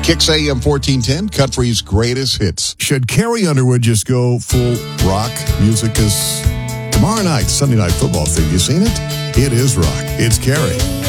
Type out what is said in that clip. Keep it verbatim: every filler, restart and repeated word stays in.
Kicks A M fourteen ten, country's greatest hits. Should Carrie Underwood just go full rock music? Because tomorrow night, Sunday Night Football thing, you seen it? It is rock. It's Carrie.